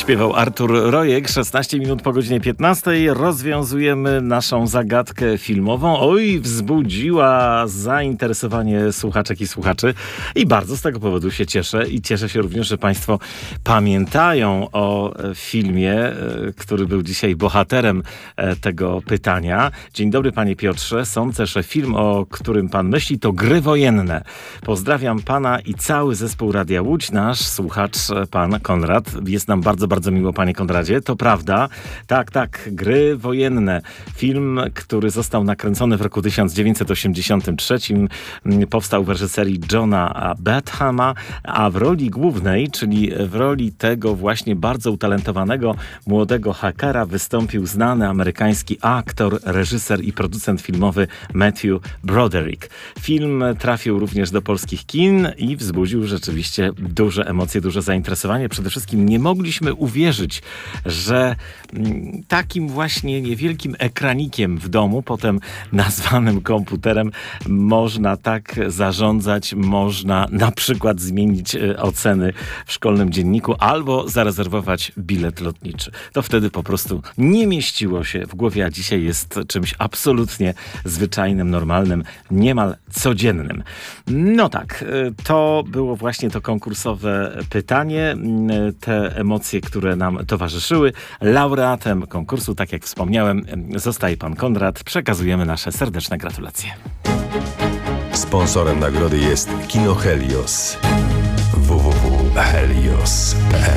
Śpiewał Artur Rojek. 16 minut po godzinie 15. Rozwiązujemy naszą zagadkę filmową. Oj, wzbudziła zainteresowanie słuchaczek i słuchaczy. I bardzo z tego powodu się cieszę. I cieszę się również, że Państwo pamiętają o filmie, który był dzisiaj bohaterem tego pytania. Dzień dobry, panie Piotrze. Sądzę, że film, o którym pan myśli, to Gry wojenne. Pozdrawiam pana i cały zespół Radia Łódź. Nasz słuchacz, pan Konrad. Jest nam bardzo, bardzo miło, panie Konradzie. To prawda. Tak, Gry wojenne. Film, który został nakręcony w roku 1983. Powstał w reżyserii Johna Badhama, a w roli głównej, czyli w roli tego właśnie bardzo utalentowanego młodego hakera, wystąpił znany amerykański aktor, reżyser i producent filmowy Matthew Broderick. Film trafił również do polskich kin i wzbudził rzeczywiście duże emocje, duże zainteresowanie. Przede wszystkim nie mogliśmy uwierzyć, że takim właśnie niewielkim ekranikiem w domu, potem nazwanym komputerem, można tak zarządzać, można na przykład zmienić oceny w szkolnym dzienniku albo zarezerwować bilet lotniczy. To wtedy po prostu nie mieściło się w głowie, a dzisiaj jest czymś absolutnie zwyczajnym, normalnym, niemal codziennym. No tak, to było właśnie to konkursowe pytanie, te emocje, które nam towarzyszyły. Laureatem konkursu, tak jak wspomniałem, zostaje pan Konrad. Przekazujemy nasze serdeczne gratulacje. Sponsorem nagrody jest Kino Helios. www.helios.pl